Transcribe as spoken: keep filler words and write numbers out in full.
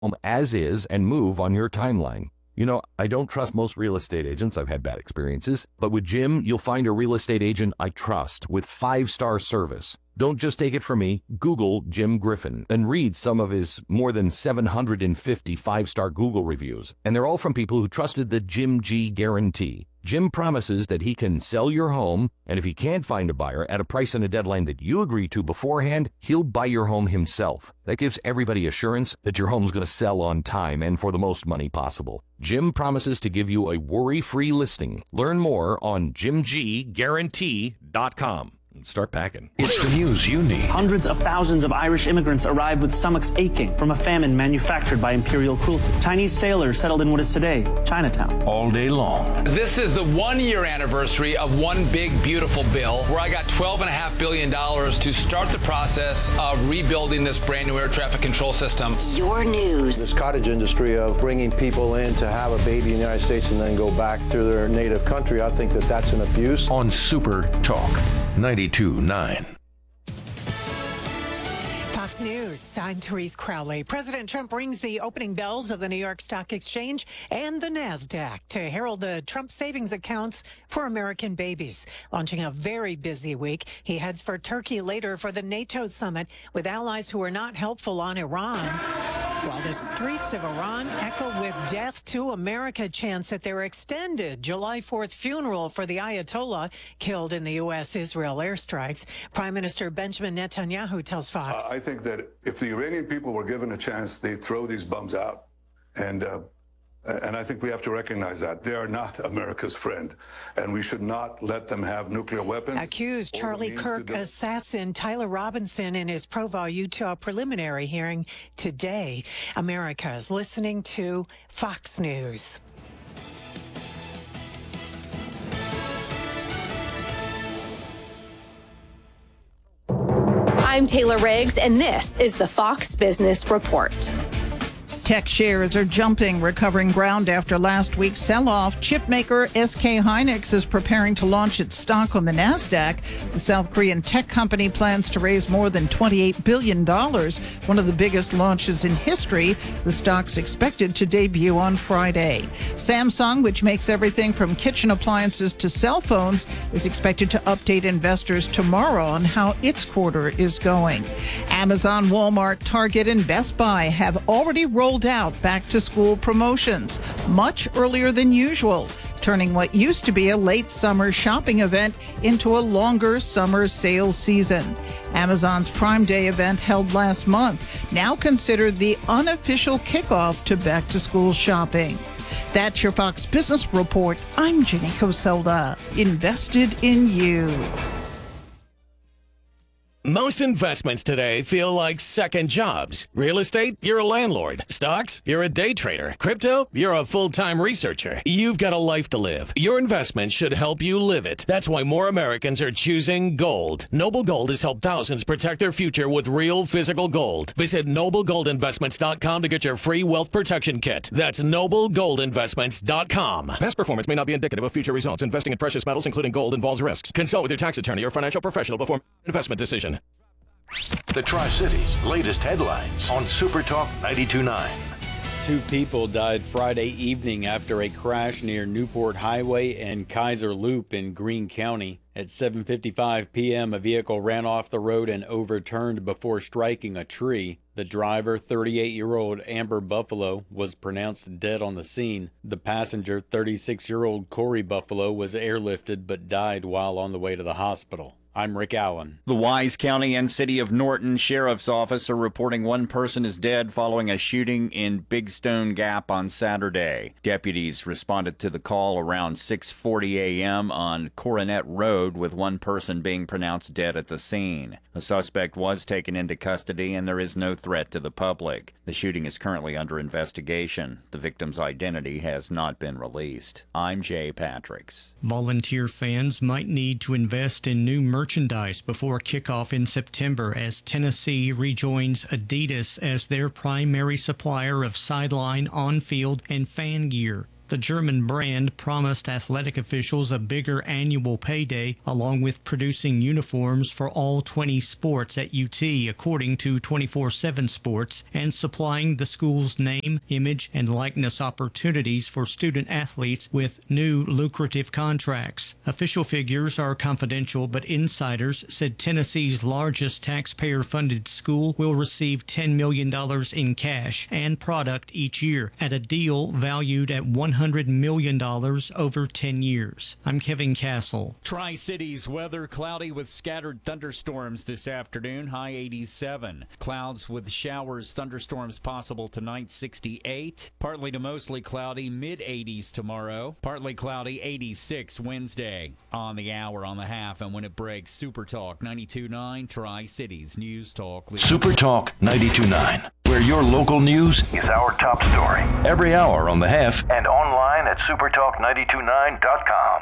home as is and move on your timeline. You know, I don't trust most real estate agents. I've had bad experiences. But with Jim, you'll find a real estate agent I trust with five-star service. Don't just take it from me. Google Jim Griffin and read some of his more than seven hundred fifty five-star Google reviews. And they're all from people who trusted the Jim G guarantee. Jim promises that he can sell your home, and if he can't find a buyer at a price and a deadline that you agree to beforehand, he'll buy your home himself. That gives everybody assurance that your home's going to sell on time and for the most money possible. Jim promises to give you a worry-free listing. Learn more on jim g guarantee dot com. Start packing. It's the news you need. Hundreds of thousands of Irish immigrants arrived with stomachs aching from a famine manufactured by imperial cruelty. Chinese sailors settled in what is today Chinatown. All day long. This is the one-year anniversary of One Big Beautiful Bill, where I got twelve point five billion dollars to start the process of rebuilding this brand new air traffic control system. Your news. This cottage industry of bringing people in to have a baby in the United States and then go back to their native country, I think that that's an abuse. On Super Talk ninety-two point nine. Fox News, I'm Therese Crowley. President Trump rings the opening bells of the New York Stock Exchange and the NASDAQ to herald the Trump savings accounts for American babies. Launching a very busy week, he heads for Turkey later for the NATO summit with allies who are not helpful on Iran. While the streets of Iran echo with death to America chants at their extended July fourth funeral for the Ayatollah killed in the U S Israel airstrikes. Prime Minister Benjamin Netanyahu tells Fox. Uh, I think that if the Iranian people were given a chance, they'd throw these bums out. And uh, and I think we have to recognize that. They are not America's friend, and we should not let them have nuclear weapons. Accused Charlie Kirk assassin Tyler Robinson in his Provo, Utah preliminary hearing today. America is listening to Fox News. I'm Taylor Riggs, and this is the Fox Business Report. Tech shares are jumping, recovering ground after last week's sell-off. Chipmaker S K Hynix is preparing to launch its stock on the NASDAQ. The South Korean tech company plans to raise more than twenty-eight billion dollars, one of the biggest launches in history. The stock's expected to debut on Friday. Samsung, which makes everything from kitchen appliances to cell phones, is expected to update investors tomorrow on how its quarter is going. Amazon, Walmart, Target, and Best Buy have already rolled out back-to-school promotions much earlier than usual, turning what used to be a late summer shopping event into a longer summer sales season. Amazon's Prime Day event held last month, now considered the unofficial kickoff to back-to-school shopping. That's your Fox Business Report. I'm Jenny Coselda, invested in you. Most investments today feel like second jobs. Real estate, you're a landlord. Stocks, you're a day trader. Crypto, you're a full-time researcher. You've got a life to live. Your investment should help you live it. That's why more Americans are choosing gold. Noble Gold has helped thousands protect their future with real physical gold. Visit noble gold investments dot com to get your free wealth protection kit. That's noble gold investments dot com. Past performance may not be indicative of future results. Investing in precious metals, including gold, involves risks. Consult with your tax attorney or financial professional before investment decision. The Tri-Cities' latest headlines on Super Talk ninety-two point nine. Two people died Friday evening after a crash near Newport Highway and Kaiser Loop in Greene County. At seven fifty-five p.m., a vehicle ran off the road and overturned before striking a tree. The driver, thirty-eight-year-old Amber Buffalo, was pronounced dead on the scene. The passenger, thirty-six-year-old Corey Buffalo, was airlifted but died while on the way to the hospital. I'm Rick Allen. The Wise County and City of Norton Sheriff's Office are reporting one person is dead following a shooting in Big Stone Gap on Saturday. Deputies responded to the call around six forty a.m. on Coronet Road, with one person being pronounced dead at the scene. The suspect was taken into custody and there is no threat to the public. The shooting is currently under investigation. The victim's identity has not been released. I'm Jay Patricks. Volunteer fans might need to invest in new merchandise before kickoff in September as Tennessee rejoins Adidas as their primary supplier of sideline, on-field, and fan gear. The German brand promised athletic officials a bigger annual payday, along with producing uniforms for all twenty sports at U T, according to twenty-four seven Sports, and supplying the school's name, image, and likeness opportunities for student athletes with new lucrative contracts. Official figures are confidential, but insiders said Tennessee's largest taxpayer-funded school will receive ten million dollars in cash and product each year at a deal valued at one hundred million dollars over ten years. I'm Kevin Castle. Tri-Cities weather cloudy with scattered thunderstorms this afternoon, high eighty-seven. Clouds with showers, thunderstorms possible tonight, sixty-eight. Partly to mostly cloudy, mid eighties tomorrow. Partly cloudy, eighty-six Wednesday. On the hour, on the half, and when it breaks, Super Talk ninety-two point nine, Tri-Cities News Talk. Super Talk ninety-two point nine, where your local news is our top story. Every hour on the half and online at super talk nine two nine dot com.